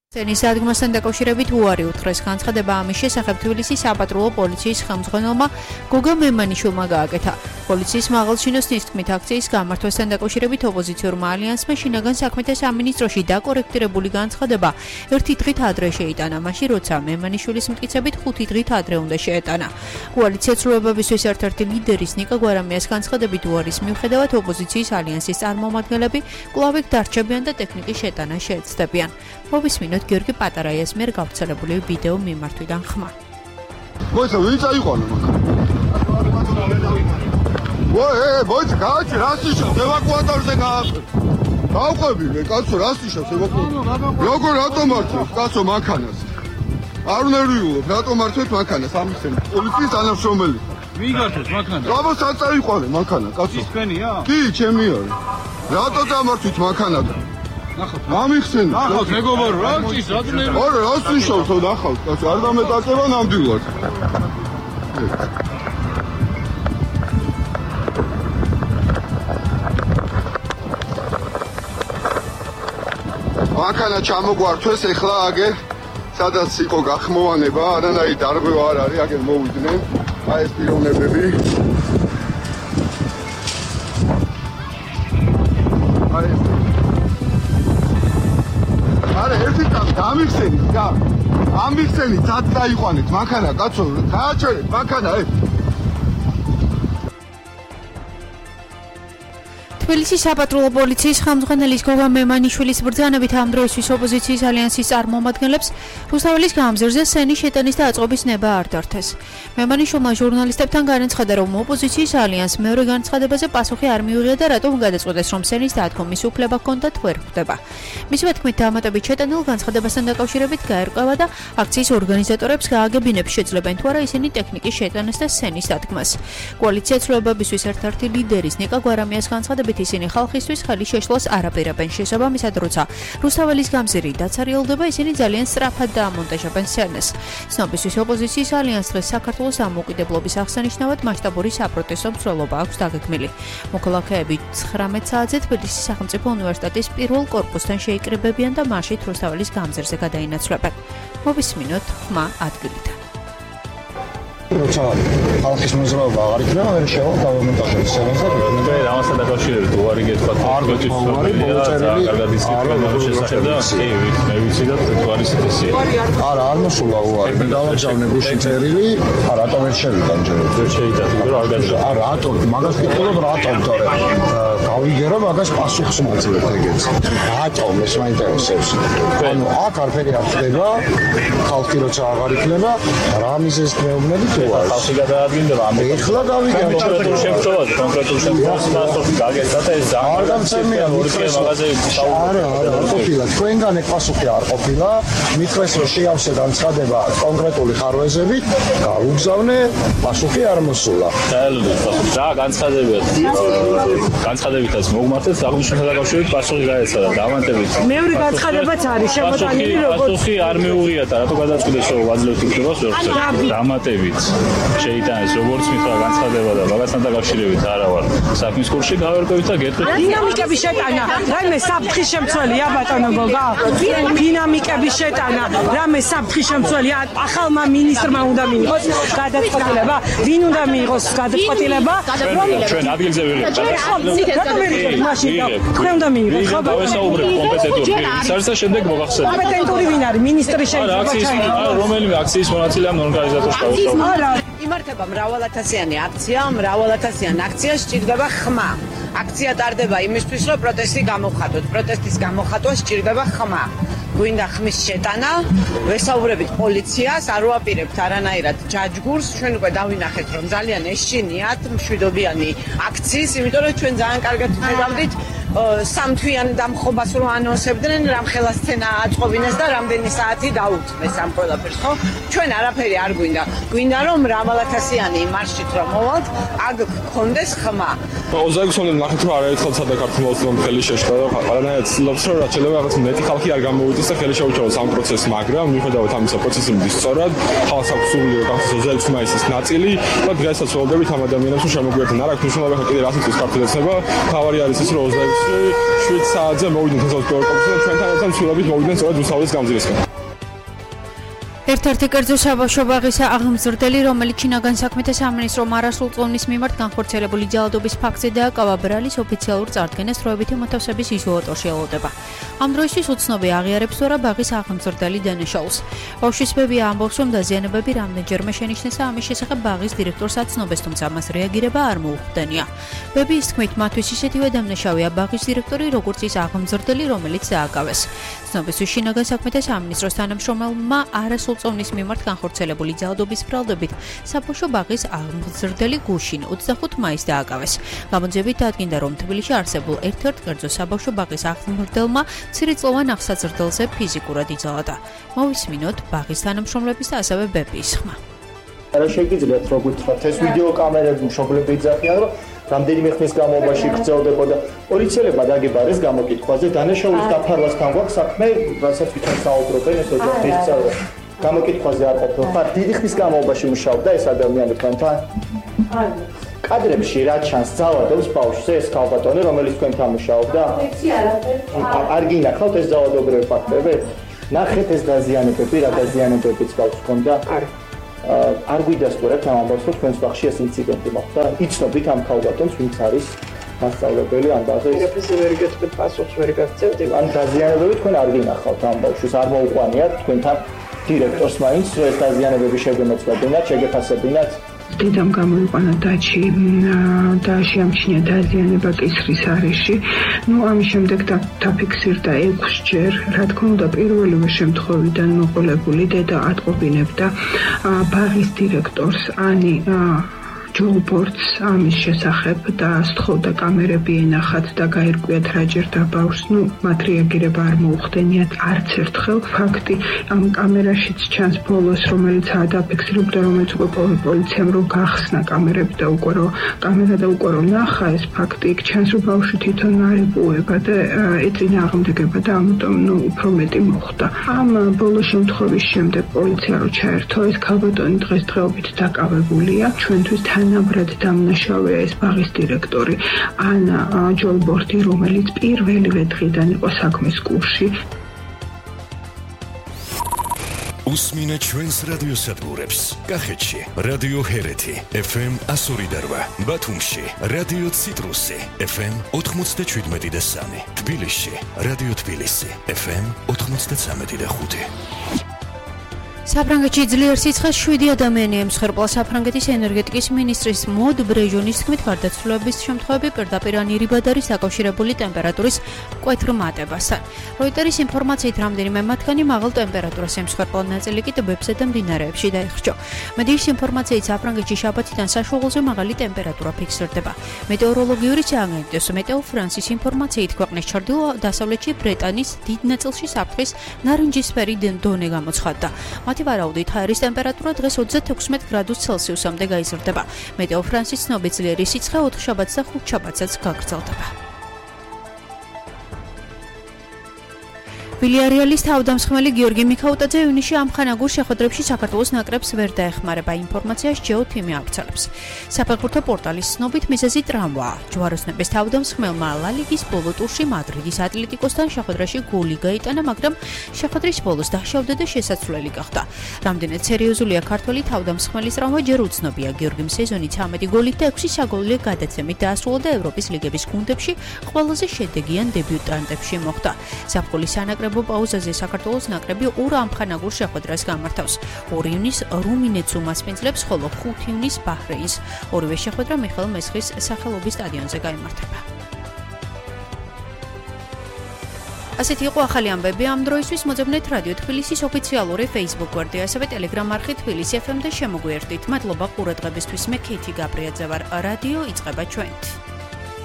სცენის ადგმასთან დაკავშირებით უარი უთხრეს განცხადება ამის შესახებ თბილისის საპატრულო პოლიციის ხელმძღვანელმა გოგა მემანიშვილმა გააკეთა. პოლიციის მაღალჩინოსნის თქმით, აქციის გამართვასთან დაკავშირებით ოპოზიციურმა ალიანსმა შინაგან საქმეთა სამინისტროში დაკორექტირებული განცხადება ერთი დღით ადრე შეიტანა, მაშინ როცა მემანიშვილის მტკიცებით 5 დღით ადრე უნდა შეეტანა. კოალიცია ცვლილებებისთვის ერთ-ერთი ლიდერის ნიკა გვარამიას განცხადებით უარის მიუხედავად ოპოზიციის ალიანსის წარმომადგენლები კვლავ დარჩებიან და ტექნიკის შეტანა შეეცდებიან. მოვისმინოთ გიორგი პატარაიას მიერ გავრცელებული ვიდეო მიმართვიდან ხმა. მოიცა ვინ წაიყვანა მაგა? მოიცა გააჩი რასიშავს ევაკუატორზე გააყრე. დავყვები მე კაცო რასიშავს ევაკუატორზე. როგორ რატომ მართვით კაცო მანქანას? არ ნერვიულობ რატომ მართვით მანქანას ამისენ პოლიციის თანამშრომელი. ვინ გართოს მანქანა? რაბოსაც წაიყვანე მანქანა კაცო. ის თქვენია? კი ჩემი არის. რატო დამართვით მანქანაზე? ამიხსენე. ნახავთ მეგობარო, რა ჭის, რა ძნელი. არა, რას ვიშავთო ნახავთ, კაცო, არ დამეტაკება ნამდვილად. მანქანა ჩამოგვართვეს, ეხლა აგე სადაც იყო გახმოვანება, არანაირი დარღვევა არ არის, აგერ მოვიდნენ. აი ეს პიროვნებები. აი არა ერთი კაცი გამიხსენით რა ამიხსენით ზად დაიყვანეთ მანქანა კაცო გააჩერეთ მანქანა თბილისის საპატრულო პოლიციის ხელმძღვანელის გოგა მემანიშვილის ბრძანებით ამ დროისთვის ოპოზიციის ალიანსის წარმომადგენლებს რუსთაველის გამზირზე სცენის შეტანის და აწყობის ნება არ დართეს. მემანიშვილმა ჟურნალისტებთან განაცხადა, რომ ოპოზიციის ალიანსს მეორე განცხადებაზე პასუხი არ მიუღია და რატომ გადაწყვეტეს, რომ სცენის დადგომის უფლება ჰქონდათ ვერ ხვდება. მისივე თქმით, დამატებით შეტანილ განცხადებასთან დაკავშირებით გაერკვევა და აქციის ორგანიზატორებს გააგებინებს შეძლებენ თუ არა ისინი ტექნიკის შეტანას და სცენის დადგმას. კოალიცია ცვლილებებისთვის ერთ-ერთი ლიდერის ნიკა გვარამიას განცხადებით ისინი ხალხისთვის ხელი შეშლას არაპირებენ შესაბამისად, როცა რუსთაველის გამზირი დაცარიელდება, ისინი ძალიან სწრაფად დაამონტაჟებენ სცენას. ცნობისთვის ოპოზიციის ალიანს დღეს საქართველოს დამოუკიდებლობის აღსანიშნავად მასშტაბური საპროტესტო მცველობა აქვს დაგეგმილი. მოქალაქეები 19 საათზე თბილისის სახელმწიფო უნივერსიტეტის პირველ კორპუსთან შეიკრიბებიან და მარშით რუსთაველის გამზირზე გადაინაცვლებენ. მოვისმინოთ ხმა ადგილიდან. როცა ხალხის მოძრაობა აღარ იქნება, ვერ შევა დავამონტაჟოთ სცენას და ვიქნება ამასთან დაკავშირებით უარი გეთქვათ არა არ მოსულა უარი დავაგზავნე გუშინ წერილი რატომ ვერ შევიდა ჯერ შეიძლება რომ არ გაჟა რატომ მაგას ვიტყოდობ რატომ თორე გავიგერო მაგას პასუხს მოძლებთ ეგეც რატომ ეს მაინტერესებს ანუ აქ არაფერი არ ხდება ხალხი როცა აღარ იქნება რა მიზეზს მეუბნებით ხალხი გადაადგინდება ამ ეხლა გავიგებთ კონკრეტულ შემთხვევაში პასუხი გაგეცათ და ეს არ გამცემია არა ყოფილა თქვენგან ეგ პასუხი არ ყოფილა მითხრეს რომ შეავსე განცხადება კონკრეტული ხარვეზებით გავუგზავნე პასუხი არ მოსულა რა განცხადებითაც მოგმართეთ აღნიშნულთან დაკავშირებით პასუხი გაეცადა დამატებით მეორე განცხადებაც არის შემოტანილი როგორც პასუხი არ მიუღიათ რატო გადაწყვეტეს რომ ვაძლევთ უფლებას დამატებით შეიტანეს როგორც მითხრა განცხადება და მაგასთან დაკავშირებით არა ვარ საქმის კურსში გავერკვევით და გეტყვით დინამიკების შეტანა რამე საფრთხის შემცველია ბატონო გოგა დინამიკების შეტანა რამე საფრთხის შემცველია ახალმა მინისტრმა უნდა მიიღოს გადაწყვეტილება ვინ უნდა მიიღოს გადაწყვეტილება ჩვენ ადგილზე ვიღებთ თქვენ უნდა მიიღოს ხო დავესაუბრებ კომპეტენტური სარს და შემდეგ მოგახსენებთ კომპეტენტური ვინ არის მინისტრი შეიძლება ჩაიგდო რომელიმე აქციის მონაწილე ამ ორგანიზატორს არა იმართება მრავალათასიანი აქცია, მრავალათასიან აქციას სჭირდება ხმა. აქცია ტარდება იმისთვის, რომ პროტესტი გამოხატოთ. პროტესტის გამოხატვა სჭირდება ხმა. გვინდა ხმის შეტანა, ვესაუბრებით პოლიციას, არ ვაპირებთ არანაირად ჯაჯგურს, ჩვენ უკვე დავინახეთ, რომ ძალიან ეშინიათ მშვიდობიანი აქციის, იმიტომ რომ ჩვენ ძალიან კარგად ვხედავდით სამთვიან დამხობას რო ანონსებდნენ, რამხელა სცენა აწყობინეს და რამდენი საათი დაუთმეს ამ ყველაფერს, ხო? ჩვენ არაფერი არ გვინდა. გვინდა რომ მრავალათასიანი მარშით რომ მოვალთ, აქ გქონდეს ხმა. 26-მდე ნახეთ რომ არაერთხელ საქართველოს ხელი შეშლა და ყველანაირად ცდილობს რომ რაც შეიძლება რაღაც მეტი ხალხი არ გამოვიდეს და ხელი შეუჩეროს ამ პროცესს, მაგრამ მიუხედავად ამისა პროცესი მიდის სწორად, ხალხს აქვს სურვილი რომ გახდეს 26 მაისის ნაწილი და დღესაც ველოდებით ამ ადამიანებს რომ შემოგვიერთდნენ. არ აქვს მნიშვნელობა ხა კიდე რას იწვის ქართულ ოცნება, თავარი არის ის რომ 26 7 საათზე მოვიდნენ თესავსკოლა კომისია და ჩვენთან ერთად ცურებით მოვიდნენ სწორედ რუსთაველის გამზირისკენ. ერთ-ერთი კერძო საბავშვო ბაღის აღმზრდელი, რომელიც შინაგან საქმეთა სამინისტრო მარასულ წონის მიმართ განხორციელებული ჯალადობის ფაქტზე დააკავა ბრალის ოფიციალურ წარდგენას დროებითი მოთავსების იზოლატორში ელოდება. ამ დროისთვის უცნობი აღიარებს თუ არა ბაღის აღმზრდელი დანაშაულს. ბავშვის ბებია ამბობს, რომ დაზიანებები რამდენჯერმე შენიშნეს და ამის შესახებ ბაღის დირექტორს აცნობეს, თუმცა მას რეაგირება არ მოუხდენია. ბებიის თქმით, მათთვის ისეთივე დამნაშავეა ბაღის დირექტორი, როგორც ის აღმზრდელი, რომელიც დააკავეს. ცნობისთვის შინაგან საქმეთა სამინისტროს თანამშრომელმა არასრულ წონის მიმართ განხორციელებული ჯალადობის ბრალდებით საბავშვო ბაღის აღმზრდელი გუშინ 25 მაისს დააკავეს. გამოძიებით დადგინდა, რომ თბილისში არსებულ ერთ-ერთ კერძო საბავშვო ბაღის აღმზრდელმა მცირეწლოვან აღსაძრდელზე ფიზიკურად იძალადა. მოვისმინოთ ბაღის თანამშრომლების და ასევე ბებიის ხმა. რა შეგიძლიათ რო გითხრათ, ეს ვიდეო კამერები მშობლები იძახიან, რომ რამდენიმე ხნის განმავლობაში გრძელდებოდა. პოლიციელებმა დაგებარეს გამოკითხვაზე, დანაშაულის დაფარვასთან გვაქვს საქმე, რასაც ვითომ საუბრობენ ეს ოჯახის წევრები. გამოკითხვაზე არ ყოფილ ხარ, დიდი ხნის განმავლობაში მუშაობდა ეს ადამიანი თქვენთან? კადრებში რა ჩანს, ძალადობს ბავშვს ეს ქალბატონი, რომელიც თქვენთან მუშაობდა? არ გინახავთ ეს ძალადობრივი ფაქტები? ნახეთ ეს დაზიანებები, რა დაზიანებებიც ბავშვს ჰქონდა? არ გვიდასტურებთ ამ ამბავს, რომ თქვენს ბაღში ეს ინციდენტი მოხდა. იცნობით ამ ქალბატონს, ვინც არის მასწავლებელი ამ ბაღის. ვერ გეტყვით პასუხს, ვერ გაგწევდი. ან დაზიანებები თქვენ არ გინახავთ ამ ბავშვის, არ მოუყვანიათ თქვენთან დირექტორს მაინც, რომ ეს დაზიანებები შეგემოწმებინათ, შეგეფასებინათ? დედამ გამოიყვანა დაცი და შეამჩნია დაზიანება კისრის არეში. ამის შემდეგ დაფიქსირდა 6 ჯერ. რა თქმა უნდა, პირველივე შემთხვევიდან მოყოლებული დედა ატყობინებდა ბაღის დირექტორს ანი ჯოლბორდს ამის შესახებ და სთხოვდა კამერები ენახათ და გაირკვიათ რაჯერ დაბავს. მათ რეაგირება არ მოუხდენიათ არც ერთხელ. ფაქტი ამ კამერაშიც ჩანს ბოლოს, რომელიც დაფიქსირებდა, რომელიც უკვე პოლიციამ რომ გახსნა კამერები და უკვე რომ კამერა და უკვე რომ ნახა ეს ფაქტი, იქ ჩანს რომ ბავშვი თვითონ არ იპოვება და ეწინა აღმდეგება და ამიტომ უფრო მეტი მოხდა. ამ ბოლო შემთხვევის შემდეგ პოლიცია რო ჩაერთო, ეს ქალბატონი დღესდღეობით დაკავებულია. ჩვენთვის თანაბრად დამნაშავეა ეს ბაღის დირექტორი ანა ჯოლბორდი, რომელიც პირველივე დღიდან იყო საქმის კურსში. უსმინე ჩვენს რადიოსადგურებს. კახეთში რადიო ჰერეთი FM 102.8, ბათუმში რადიო ციტრუსი FM 97.3, თბილისში რადიო თბილისი FM 93.5. საფრანგეთში ძლიერ სიცხეს 7 ადამიანია მსხვერპლა. საფრანგეთის ენერგეტიკის მინისტრის მოდ ბრეჟონის თქმით, გარდაცვლილების შემთხვევები პირდაპირ ნირიბადარის დაკავშირებული ტემპერატურის მკვეთრ მატებასთან. როიტერის ინფორმაციით, რამდენიმე მათგანი მაღალ ტემპერატურას ემსხვერპლა, ნაწილი კი ტბებსა და მდინარეებში დაიხრჩო. მედიის ინფორმაციით, საფრანგეთში შაბათიდან საშუარულზე მაღალი ტემპერატურა ფიქსირდება. მეტეოროლოგიური სააგენტოს მეტეო ფრანსის ინფორმაციით, ქვეყნის ჩრდილო-დასავლეთში ბრეტანის დიდ ნაწილში საფრთხის ნარინჯისფერი დონე გამოცხადდა. მათი ვარაუდით, ჰაერის ტემპერატურა დღეს 36 გრადუს ცელსიუსამდე გაიზრდება. მეტეო ფრანსის ცნობით, ძლიერი სიცხე 4 შაბათს და 5 შაბათსაც გაგრძელდება. ვილიარეალის თავდამსხმელი გიორგი მიქაუტაძე ივნისში ამხანაგურ შეხვედრებში საქართველოს ნაკრებს ვერ დაეხმარება. ინფორმაციას ჯეოთიმი ავრცელებს. საფეხბურთო პორტალის ცნობით, მიზეზი ტრამვაა. ჯვაროსნების თავდამსხმელმა ლა ლიგის ბოლო ტურში მადრიდის ატლეტიკოსთან შეხვედრაში გოლი გაიტანა, მაგრამ შეხვედრის ბოლოს დაშავდა და შესაცვლელი გახდა. რამდენად სერიოზულია ქართველი თავდამსხმელის ტრამვა ჯერ უცნობია. გიორგიმ სეზონი 13 გოლით და 6 საგოლე გადაცემით დაასრულა და ევროპის ლიგების გუნდებში ყველაზე შედეგიან დებიუტანტებში მოხვდა. ზაფხულის სანაკრებო პაუზაზე საქართველოს ნაკრები 2 ამხანაგურ შეხვედრას გამართავს. 2 ივნისს რუმინეთს უმასპინძლებს, ხოლო 5 ივნისს ბაჰრეინს. ორივე შეხვედრა მიხეილ მესხის სახელობის სტადიონზე გაიმართება. ასეთი იყო ახალი ამბები ამ დროისთვის. მოძებნეთ რადიო თბილისის ოფიციალური Facebook გვერდი, ასევე Telegram არხი თბილისი FM და შემოგვიერთდით. მადლობა ყურადღებისთვის. მე ქეითი გაბრიაძე ვარ. რადიო იწყება ჩვენით.